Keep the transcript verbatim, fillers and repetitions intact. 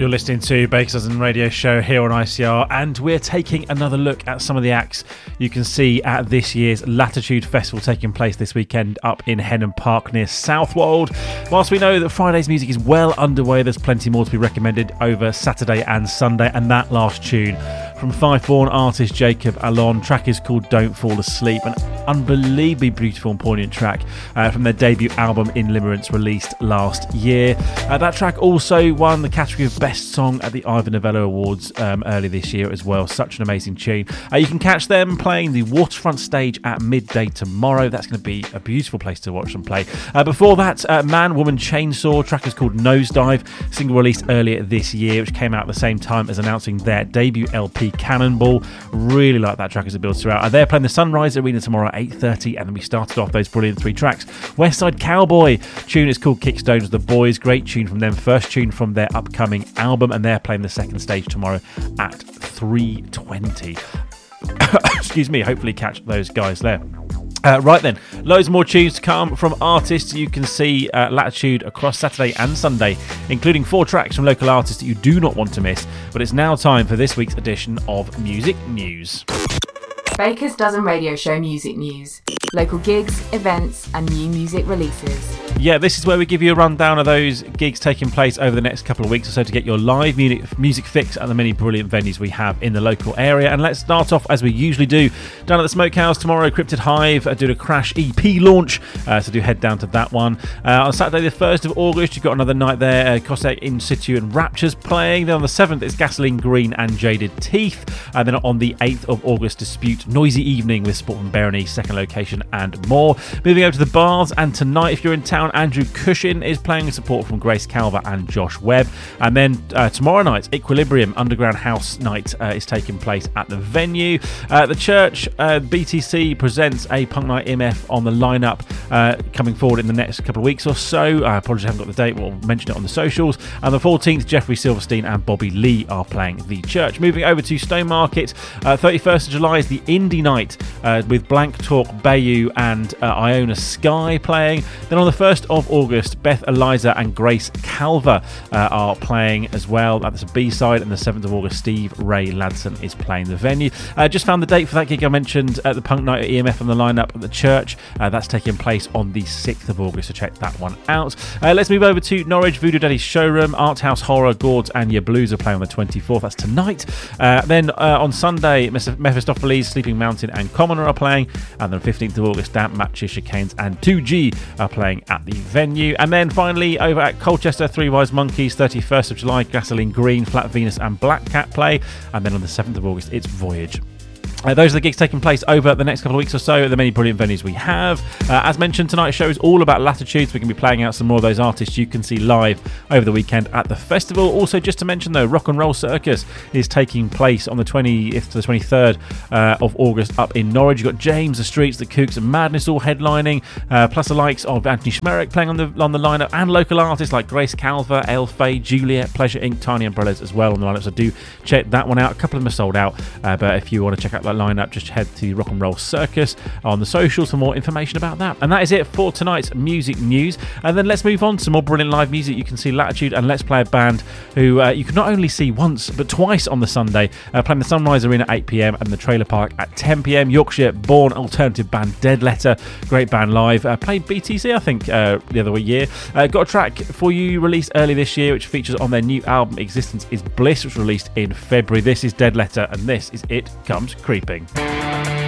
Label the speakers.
Speaker 1: You're listening to Baker's Dozen Radio Show here on I C R, and we're taking another look at some of the acts you can see at this year's Latitude Festival taking place this weekend up in Henham Park near Southwold. Whilst we know that Friday's music is well underway, there's plenty more to be recommended over Saturday and Sunday, and that last tune from Five-born artist Jacob Allon, track is called Don't Fall Asleep, an unbelievably beautiful and poignant track uh, from their debut album In Limerence released last year. Uh, that track also won the category of Best Song at the Ivor Novello Awards um, earlier this year as well. Such an amazing tune. Uh, you can catch them playing the Waterfront stage at midday tomorrow. That's going to be a beautiful place to watch them play. Uh, before that, uh, Man, Woman, Chainsaw, track is called Nosedive, single released earlier this year, which came out at the same time as announcing their debut L P Cannonball. Really like that track as it builds throughout. Uh, they're playing the Sunrise Arena tomorrow at eight thirty, and then we started off those brilliant three tracks. West Side Cowboy, tune is called Kickstones The Boys, great tune from them, first tune from their upcoming album, and they're playing the second stage tomorrow at three twenty. Excuse me, hopefully catch those guys there. Uh, right then, loads more tunes to come from artists you can see uh, Latitude across Saturday and Sunday, including four tracks from local artists that you do not want to miss. But it's now time for this week's edition of Music News.
Speaker 2: Baker's Dozen Radio Show Music News. Local gigs, events and new music releases.
Speaker 1: Yeah, this is where we give you a rundown of those gigs taking place over the next couple of weeks or so to get your live music, music fix at the many brilliant venues we have in the local area. And let's start off as we usually do down at the Smokehouse tomorrow. Cryptid Hive are doing a Crash E P launch, uh, so do head down to that one. Uh, on Saturday the first of August, you've got another night there. Uh, Cossack In Situ and Raptures playing. Then on the seventh it's Gasoline Green and Jaded Teeth. And then on the eighth of August, Dispute Noisy Evening with Sport and Berenice, second location, and more. Moving over to the Baths, and tonight if you're in town, Andrew Cushin is playing with support from Grace Calver and Josh Webb. And then uh, tomorrow night, Equilibrium Underground House Night uh, is taking place at the venue. Uh, the Church, uh, B T C presents a Punk Night M F on the lineup uh, coming forward in the next couple of weeks or so. I apologise I haven't got the date, we'll mention it on the socials. And the fourteenth, Jeffrey Silverstein and Bobby Lee are playing the Church. Moving over to Stone Market, uh, thirty-first of July is the Indie Night uh, with Blank Talk Bayou and uh, Iona Sky playing. Then on the first of August, Beth Eliza and Grace Calver uh, are playing as well. That's a B-side. And the seventh of August, Steve Ray Ladson is playing the venue. Uh, just found the date for that gig I mentioned at the Punk Night at E M F on the lineup at the Church. Uh, that's taking place on the sixth of August, so check that one out. Uh, let's move over to Norwich Voodoo Daddy's showroom. Art House Horror, Gourds and Your Blues are playing on the twenty-fourth. That's tonight. Uh, then uh, on Sunday, Mephistopheles, Sleeping Mountain and Commoner are playing. And then fifteenth of August, Damp Matches, Chicanes and two G are playing at the venue. And then finally over at Colchester, Three Wise Monkeys, thirty-first of July, Gasoline Green, Flat Venus and Black Cat play. And then on the seventh of August, it's Voyage. Uh, those are the gigs taking place over the next couple of weeks or so at the many brilliant venues we have. Uh, as mentioned, tonight's show is all about Latitudes. We're going to be playing out some more of those artists you can see live over the weekend at the festival. Also, just to mention though, Rock and Roll Circus is taking place on the twentieth to the twenty-third uh, of August up in Norwich. You've got James, The Streets, The Kooks and Madness all headlining, uh, plus the likes of Anthony Schmerich playing on the on the lineup, and local artists like Grace Calver, Elle Faye, Juliet, Pleasure Incorporated, Tiny Umbrellas as well on the lineup. So do check that one out. A couple of them are sold out, uh, but if you want to check out that lineup, just head to Rock and Roll Circus on the socials for more information about that. And that is it for tonight's music news. And then let's move on to some more brilliant live music. You can see Latitude and Let's Play a Band, who uh, you can not only see once but twice on the Sunday, uh, playing the Sunrise Arena at eight p.m. and the Trailer Park at ten p.m. Yorkshire born alternative band Dead Letter, great band live, uh, played B T C I think uh, the other year. Uh, got a track for you released early this year which features on their new album Existence is Bliss, which was released in February. This is Dead Letter and this is It Comes Creeping.